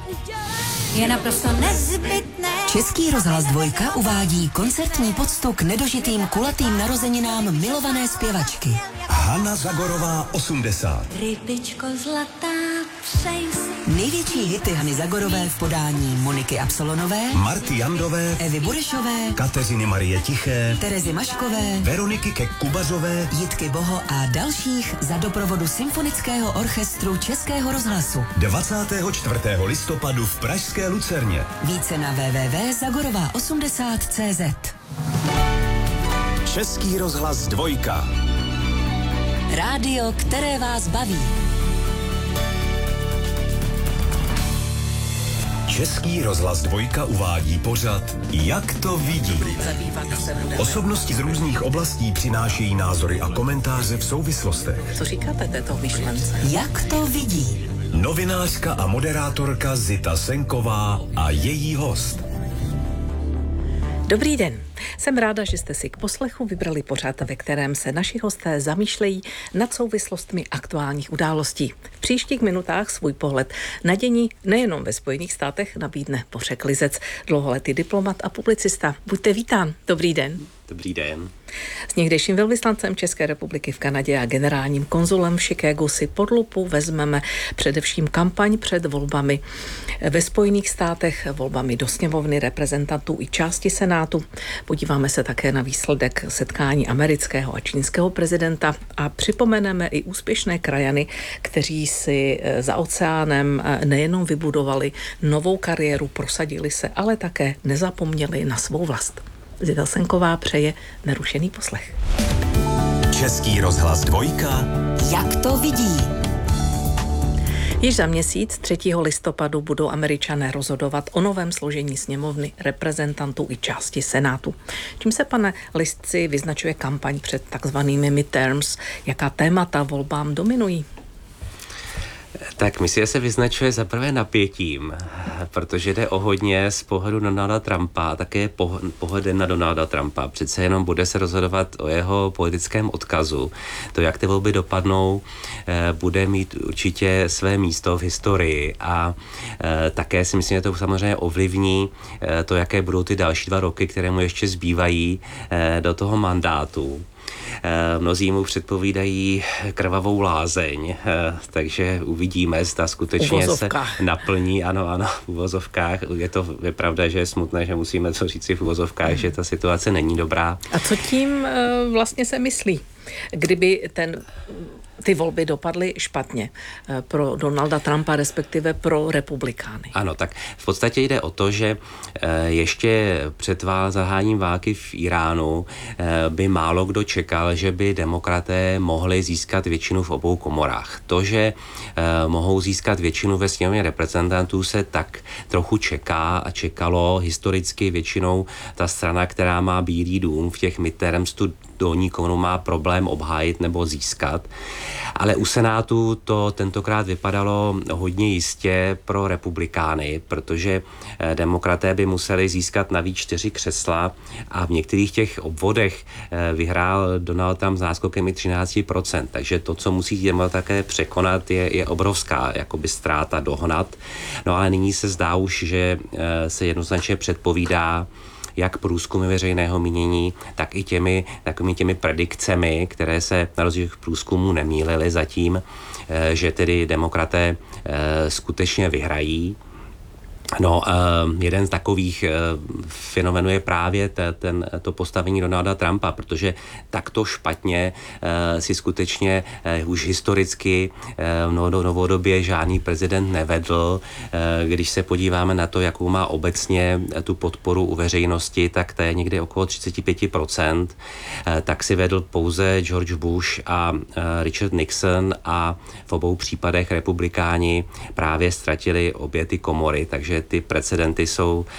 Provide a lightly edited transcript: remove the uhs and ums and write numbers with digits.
je naprosto nezbytné. Český rozhlas Dvojka uvádí koncertní poctu k nedožitým kulatým narozeninám milované zpěvačky. Hana Zagorová 80. Rybičko zlatá, přej si. Největší hity Hany Zagorové v podání Moniky Absolonové, Marty Jandové, Evy Burešové, Kateřiny Marie Tiché, Terezy Maškové, Veroniky Kek-Kubazové, Jitky Boho a dalších za doprovodu Symfonického orchestru Českého rozhlasu. 24. listopadu v pražské Lucerně. Více na www.zagorová80.cz. Český rozhlas Dvojka. Rádio, které vás baví. Český rozhlas Dvojka uvádí pořad Jak to vidí. Osobnosti z různých oblastí přinášejí názory a komentáře v souvislostech. Co říkáte této myšlence? Jak to vidí? Novinářka a moderátorka Zita Senková a její host. Dobrý den. Jsem ráda, že jste si k poslechu vybrali pořad, ve kterém se naši hosté zamýšlejí nad souvislostmi aktuálních událostí. V příštích minutách svůj pohled na dění nejenom ve Spojených státech nabídne Bořek Lizec, dlouholetý diplomat a publicista. Buďte vítán. Dobrý den. Dobrý den. S někdejším velvyslancem České republiky v Kanadě a generálním konzulem v Chicagu si pod lupu vezmeme především kampaň před volbami ve Spojených státech, volbami do sněmovny reprezentantů i části Senátu. Podíváme se také na výsledek setkání amerického a čínského prezidenta a připomeneme i úspěšné krajany, kteří si za oceánem nejenom vybudovali novou kariéru, prosadili se, ale také nezapomněli na svou vlast. Zita Senková přeje nerušený poslech. Český rozhlas Dvojka. Jak to vidí? Již za měsíc 3. listopadu budou Američané rozhodovat o novém složení sněmovny reprezentantů i části Senátu. Čím se, pane Listci, vyznačuje kampaň před takzvanými midterms? Jaká témata volbám dominují? Tak myslím, že se vyznačuje zaprvé napětím, protože jde o hodně z pohledu Donalda Trumpa, také pohled na Donalda Trumpa. Přece jenom bude se rozhodovat o jeho politickém odkazu. To, jak ty volby dopadnou, bude mít určitě své místo v historii a také si myslím, že to samozřejmě ovlivní to, jaké budou ty další 2 roky, které mu ještě zbývají do toho mandátu. Mnozí mu předpovídají krvavou lázeň, takže uvidíme, zda skutečně se naplní. Ano, v uvozovkách. Je pravda, že je smutné, že musíme to říci v uvozovkách, že ta situace není dobrá. A co tím vlastně se myslí? Kdyby ty volby dopadly špatně pro Donalda Trumpa, respektive pro republikány. Ano, tak v podstatě jde o to, že ještě před zahájením války v Iránu by málo kdo čekal, že by demokraté mohli získat většinu v obou komorách. To, že mohou získat většinu ve sněmovně reprezentantů, se tak trochu čeká a čekalo historicky většinou ta strana, která má Bílý dům v těch midterms, tu dolní komoru má problém obhájit nebo získat. Ale u Senátu to tentokrát vypadalo hodně jistě pro republikány, protože demokraté by museli získat navíc 4 křesla a v některých těch obvodech vyhrál Donald Trump s náskokem i 13%. Takže to, co musí demokraté překonat, je obrovská jakoby ztráta, dohnat. No ale nyní se zdá už, že se jednoznačně předpovídá, jak průzkumy veřejného mínění, tak i těmi predikcemi, které se na rozdíl průzkumů nemýlily zatím, že tedy demokraté skutečně vyhrají. No, jeden z takových fenomenů je právě to postavení Donalda Trumpa, protože takto špatně si skutečně už historicky v novodobě žádný prezident nevedl. Když se podíváme na to, jakou má obecně tu podporu u veřejnosti, tak to je někde okolo 35%. Tak si vedl pouze George Bush a Richard Nixon a v obou případech republikáni právě ztratili obě ty komory, takže ty precedenty jsou